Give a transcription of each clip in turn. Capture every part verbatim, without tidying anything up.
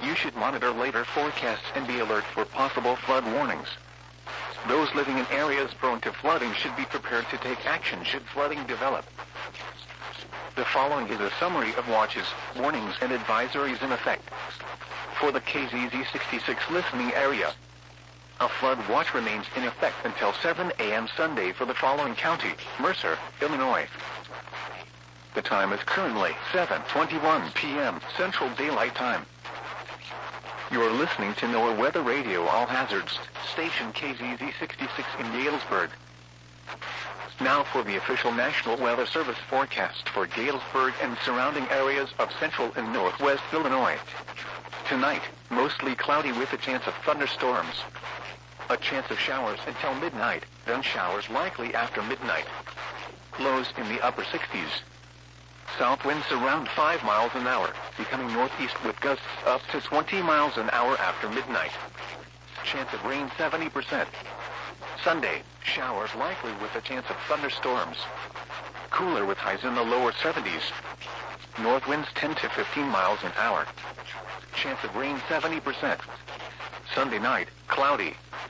You should monitor later forecasts and be alert for possible flood warnings. Those living in areas prone to flooding should be prepared to take action should flooding develop. The following is a summary of watches, warnings, and advisories in effect. For the K Z Z sixty-six listening area, a flood watch remains in effect until seven a m Sunday for the following county: Mercer, Illinois. The time is currently seven twenty-one p m Central Daylight Time. You are listening to NOAA Weather Radio All Hazards, station K Z Z sixty-six in Galesburg. Now for the official National Weather Service forecast for Galesburg and surrounding areas of central and northwest Illinois. Tonight, mostly cloudy with a chance of thunderstorms. A chance of showers until midnight, then showers likely after midnight. Lows in the upper sixties. South winds around five miles an hour, becoming northeast with gusts up to twenty miles an hour after midnight. Chance of rain seventy percent. Sunday, showers likely with a chance of thunderstorms. Cooler with highs in the lower seventies. North winds ten to fifteen miles an hour. Chance of rain seventy percent. Sunday night, cloudy.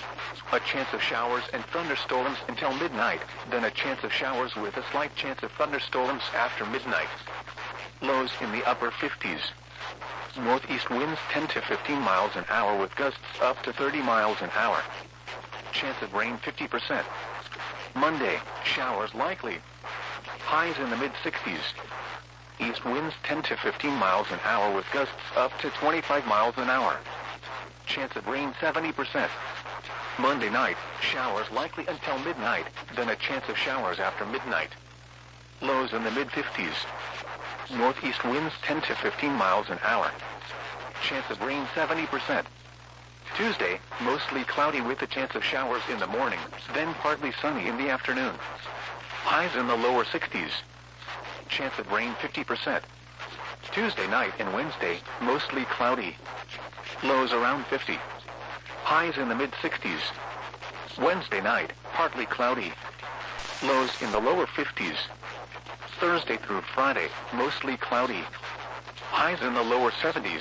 A chance of showers and thunderstorms until midnight, then a chance of showers with a slight chance of thunderstorms after midnight. Lows in the upper fifties. Northeast winds ten to fifteen miles an hour with gusts up to thirty miles an hour. Chance of rain fifty percent. Monday, showers likely. Highs in the mid sixties. East winds ten to fifteen miles an hour with gusts up to twenty-five miles an hour. Chance of rain seventy percent. Monday night, showers likely until midnight, then a chance of showers after midnight. Lows in the mid fifties. Northeast winds ten to fifteen miles an hour. Chance of rain seventy percent. Tuesday, mostly cloudy with a chance of showers in the morning, then partly sunny in the afternoon. Highs in the lower sixties. Chance of rain fifty percent. Tuesday night and Wednesday, mostly cloudy. Lows around fifty. Highs in the mid sixties. Wednesday night, partly cloudy. Lows in the lower fifties. Thursday through Friday, mostly cloudy. Highs in the lower seventies.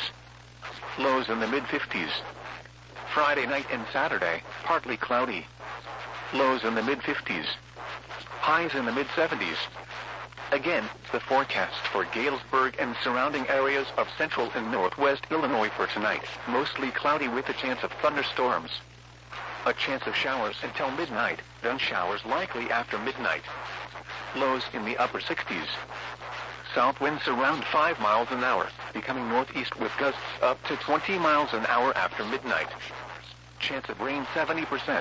Lows in the mid fifties. Friday night and Saturday, partly cloudy. Lows in the mid fifties. Highs in the mid seventies. Again, the forecast for Galesburg and surrounding areas of central and northwest Illinois for tonight. Mostly cloudy with a chance of thunderstorms. A chance of showers until midnight, then showers likely after midnight. Lows in the upper sixties. South winds around five miles an hour, becoming northeast with gusts up to twenty miles an hour after midnight. Chance of rain seventy percent.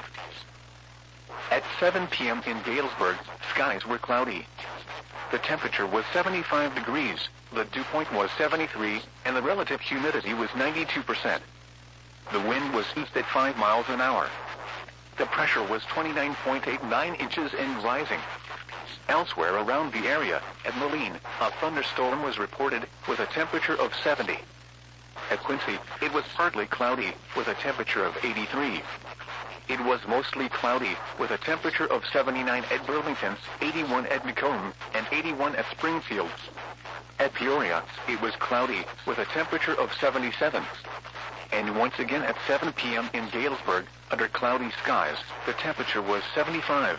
At seven p m in Galesburg, skies were cloudy. The temperature was seventy-five degrees, the dew point was seventy-three, and the relative humidity was ninety-two percent. The wind was east at five miles an hour. The pressure was twenty-nine point eight nine inches and rising. Elsewhere around the area, at Moline, a thunderstorm was reported with a temperature of seventy. At Quincy, it was partly cloudy with a temperature of eighty-three. It was mostly cloudy with a temperature of seventy-nine at Burlington, eighty-one at Macomb, and eighty-one at Springfield. At Peoria, it was cloudy with a temperature of seventy-seven. And once again at seven p m in Galesburg, under cloudy skies, the temperature was seventy-five.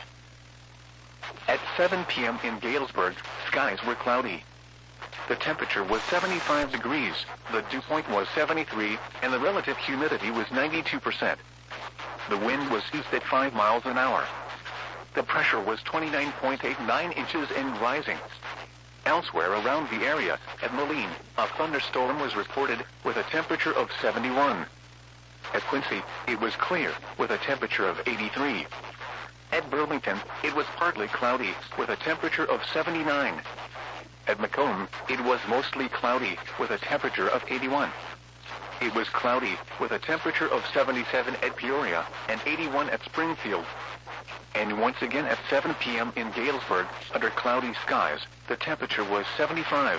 At seven p m in Galesburg, skies were cloudy. The temperature was seventy-five degrees, the dew point was seventy-three, and the relative humidity was ninety-two percent. The wind was east at five miles an hour. The pressure was twenty-nine point eight nine inches and rising. Elsewhere around the area, at Moline, a thunderstorm was reported with a temperature of seventy-one. At Quincy, it was clear with a temperature of eighty-three. At Burlington, it was partly cloudy with a temperature of seventy-nine. At Macomb, it was mostly cloudy with a temperature of eighty-one. It was cloudy with a temperature of seventy-seven at Peoria and eighty-one at Springfield. And once again at seven p m in Galesburg, under cloudy skies, the temperature was seventy-five.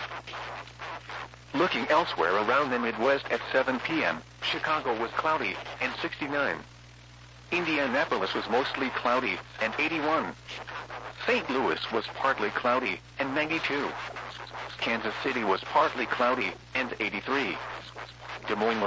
Looking elsewhere around the Midwest at seven p m, Chicago was cloudy and sixty-nine. Indianapolis was mostly cloudy and eighty-one. Saint Louis was partly cloudy and ninety-two. Kansas City was partly cloudy and eighty-three. Des Moines